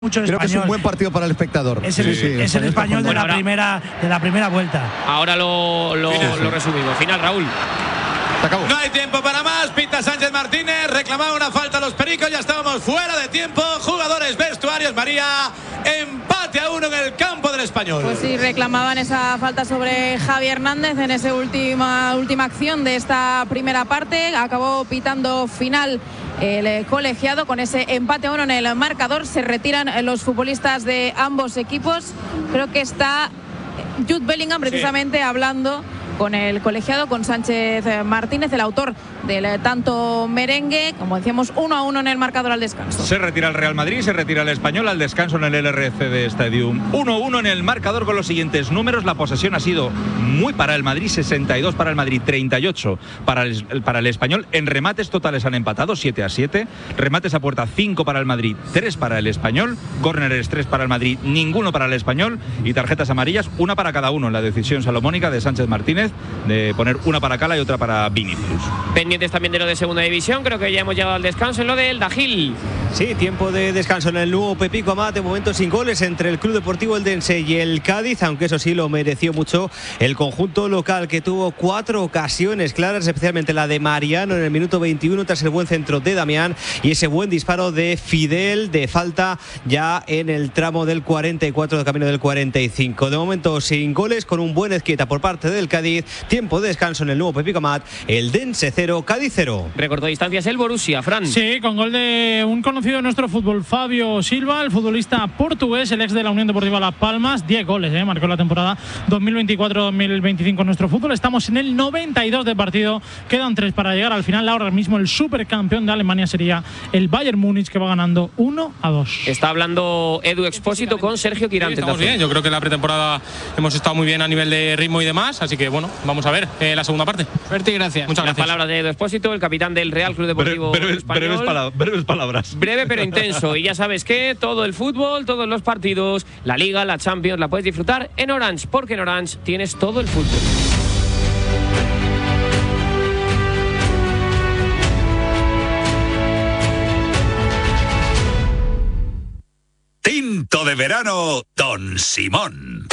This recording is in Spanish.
mucho el Creo español. que es un buen partido para el espectador. Es el español de la primera vuelta. Ahora lo resumimos. Final, Raúl. No hay tiempo para más. Pita Sánchez Martínez. Reclamaba una falta a los pericos. Ya estábamos fuera de tiempo. Jugadores, vestuarios, María. Empate a 1 en el campo del Español. Pues sí, reclamaban esa falta sobre Javi Hernández en esa última acción de esta primera parte. Acabó pitando final el colegiado con ese empate a 1 en el marcador. Se retiran los futbolistas de ambos equipos. Creo que está Jude Bellingham precisamente hablando con el colegiado, con Sánchez Martínez, el autor del tanto merengue. Como decíamos, 1-1 en el marcador al descanso. Se retira el Real Madrid, se retira el Español al descanso en el LRCD Stadium. 1-1 en el marcador con los siguientes números. La posesión ha sido muy para el Madrid, 62 para el Madrid, 38 para el Español. En remates totales han empatado, 7-7. Remates a puerta, 5 para el Madrid, 3 para el Español. Córneres, 3 para el Madrid, ninguno para el Español. Y tarjetas amarillas, una para cada uno en la decisión salomónica de Sánchez Martínez de poner una para Cala y otra para Vinicius. Pendientes también de lo de segunda división. Creo que ya hemos llegado al descanso en lo del Dajil. Sí, tiempo de descanso en el nuevo Pepico Amat. De momento sin goles entre el Club Deportivo Eldense y el Cádiz, aunque eso sí lo mereció mucho el conjunto local, que tuvo 4 ocasiones claras, especialmente la de Mariano en el minuto 21 tras el buen centro de Damián y ese buen disparo de Fidel de falta ya en el tramo del 44 de camino del 45. De momento sin goles, con un buen Ezquieta por parte del Cádiz. Tiempo de descanso en el nuevo Pepico Amat. Eldense 0, Cádiz 0. Recortó distancias el Borussia, Fran. Sí, con gol de un conocido de nuestro fútbol, Fabio Silva, el futbolista portugués, el ex de la Unión Deportiva Las Palmas. 10 goles, marcó la temporada 2024-2025 en nuestro fútbol. Estamos en el 92 de partido. Quedan 3 para llegar al final. Ahora mismo el supercampeón de Alemania sería el Bayern Múnich, que va ganando 1-2. Está hablando Edu Expósito con Sergio Quirante. Sí, estamos bien. Yo creo que en la pretemporada hemos estado muy bien a nivel de ritmo y demás. Así que bueno, vamos a ver la segunda parte. Suerte y gracias. Muchas gracias. Las palabras de Edu Expósito, el capitán del Real Club Deportivo Español. Breves palabras. Breve pero intenso. Y ya sabes que todo el fútbol, todos los partidos, la Liga, la Champions, la puedes disfrutar en Orange, porque en Orange tienes todo el fútbol. Tinto de verano, Don Simón.